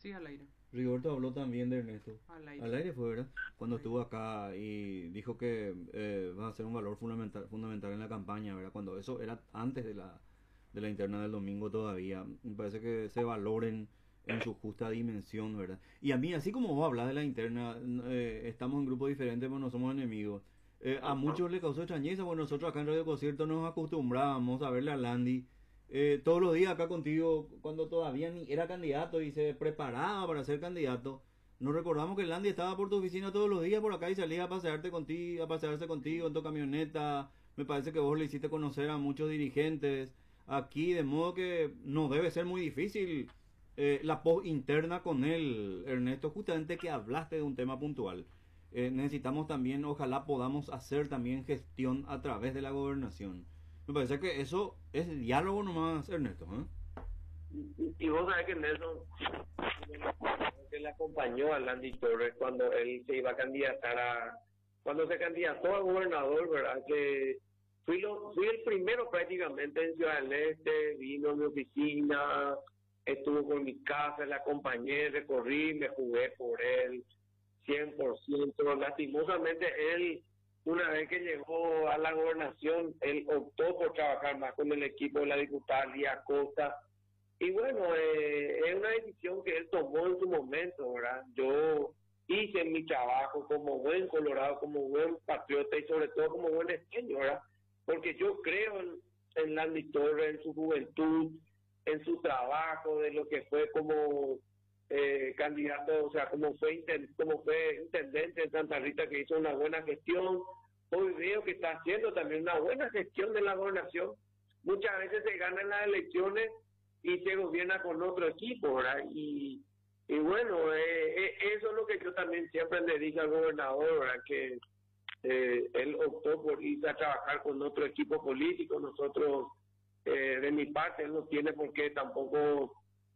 Sí, al aire. Rigoberto habló también de Ernesto. Al aire. Al aire fue, ¿verdad? Al Cuando aire. estuvo acá y dijo que va a ser un valor fundamental en la campaña, ¿verdad? Cuando eso era antes de la interna del domingo todavía. Me parece que se valoren en su justa dimensión, ¿verdad? Y a mí, así como vos hablas de la interna, estamos en grupos diferentes, pero no somos enemigos. A muchos les causó extrañeza, porque nosotros acá en Radio Concierto nos acostumbrábamos a verle a Landy todos los días acá contigo, cuando todavía ni era candidato y se preparaba para ser candidato. Nos recordamos que Landy estaba por tu oficina todos los días por acá y salía a pasearte contigo, a pasearse contigo en tu camioneta. Me parece que vos le hiciste conocer a muchos dirigentes aquí, de modo que no debe ser muy difícil la post interna con él, Ernesto, justamente que hablaste de un tema puntual. Necesitamos también, ojalá podamos hacer también gestión a través de la gobernación. Me parece que eso es diálogo nomás, Ernesto, ¿eh? Y vos sabés que Nelson, que le acompañó a Landy Torres cuando él se iba a candidatar cuando se candidató a gobernador, ¿verdad? Que fui el primero prácticamente en Ciudad del Este, vino a mi oficina, estuvo con mi casa, le acompañé, recorrí, me jugué por él, 100%. Lastimosamente él, una vez que llegó a la gobernación, él optó por trabajar más con el equipo de la diputada Lía Costa. Y bueno, es una decisión que él tomó en su momento, ¿verdad? Yo hice mi trabajo como buen colorado, como buen patriota y sobre todo como buen esteño, ¿verdad? Porque yo creo en Landy Torres, en su juventud, en su trabajo, de lo que fue como candidato, o sea, como fue intendente de Santa Rita, que hizo una buena gestión. Hoy veo que está haciendo también una buena gestión de la gobernación. Muchas veces se ganan las elecciones y se gobierna con otro equipo, ¿verdad? Y bueno, eso es lo que yo también siempre le dije al gobernador, ¿verdad? Que él optó por irse a trabajar con otro equipo político. Nosotros, de mi parte, él no tiene por qué tampoco,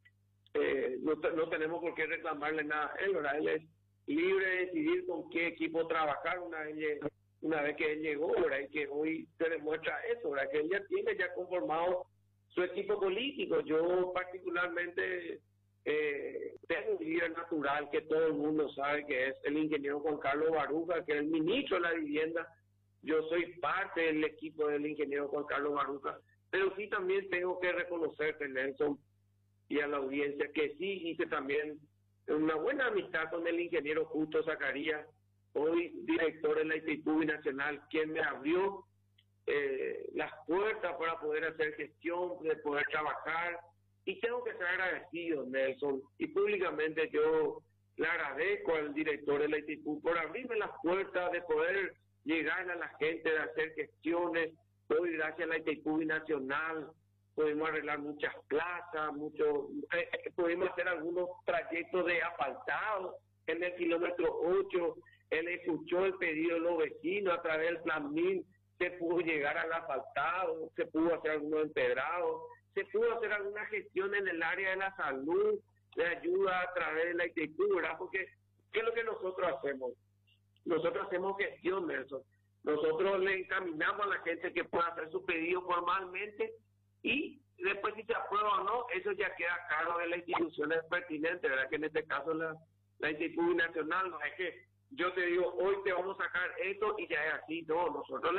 no tenemos por qué reclamarle nada a él, ¿verdad? Él es libre de decidir con qué equipo trabajar una vez que él llegó, ¿verdad? Y que hoy se demuestra eso, ¿verdad? Que él ya tiene ya conformado su equipo político. Yo particularmente tengo un líder natural que todo el mundo sabe, que es el ingeniero Juan Carlos Baruja, que es el ministro de la vivienda. Yo soy parte del equipo del ingeniero Juan Carlos Baruja, pero sí también tengo que reconocerte, Nelson, y a la audiencia, que sí hice también una buena amistad con el ingeniero Justo Zacarías, hoy director de la ITQ Nacional, quien me abrió las puertas para poder hacer gestión, de poder trabajar, y tengo que ser agradecido, Nelson, y públicamente yo le agradezco al director de la ITQ por abrirme las puertas de poder llegar a la gente, de hacer gestiones. Hoy, gracias a la ITQ Nacional, podemos arreglar muchas plazas, pudimos hacer algunos trayectos de asfaltado en el kilómetro 8. Él escuchó el pedido de los vecinos a través del plan 1000, se pudo llegar al asfaltado, se pudo hacer algunos empedrados, se pudo hacer alguna gestión en el área de la salud, de ayuda a través de la ITQ, ¿verdad? Porque, ¿qué es lo que nosotros hacemos? Nosotros hacemos gestión de eso. Nosotros le encaminamos a la gente que pueda hacer su pedido formalmente, y después, si se aprueba o no, eso ya queda a cargo de las instituciones pertinentes, ¿verdad? Que en este caso la ITQ Nacional. No es que yo te digo, hoy te vamos a sacar esto y ya es así. No, nosotros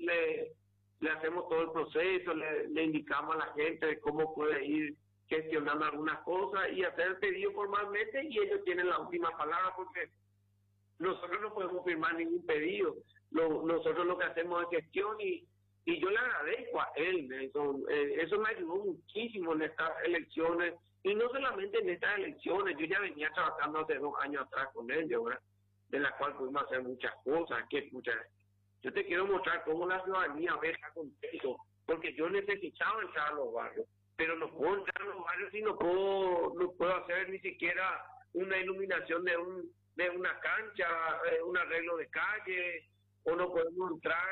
le hacemos todo el proceso, le indicamos a la gente de cómo puede ir gestionando algunas cosas y hacer el pedido formalmente, y ellos tienen la última palabra, porque nosotros no podemos firmar ningún pedido. Nosotros lo que hacemos es gestión, y yo le agradezco a él, Nelson. Eso me ayudó muchísimo en estas elecciones, y no solamente en estas elecciones. Yo ya venía trabajando hace 2 años atrás con él, ¿verdad? De la cual pudimos hacer muchas cosas. Yo te quiero mostrar cómo la ciudadanía ve está contento, porque yo necesitaba entrar a los barrios, pero no puedo entrar a los barrios si no puedo hacer ni siquiera una iluminación de una cancha, un arreglo de calle, o no podemos entrar.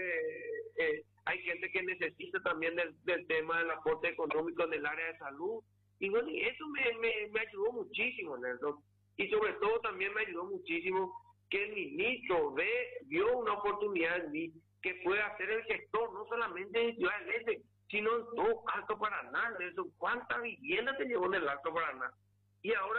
Hay gente que necesita también del tema del aporte económico en el área de salud, y bueno, y eso me ayudó muchísimo, Nelson. Y sobre todo también me ayudó muchísimo que el ministro vio una oportunidad en mí, que pueda ser el gestor, no solamente en Ciudad del Este, sino en todo Alto Paraná, Nelson. ¿Cuánta vivienda te llevó en el Alto Paraná? Y ahora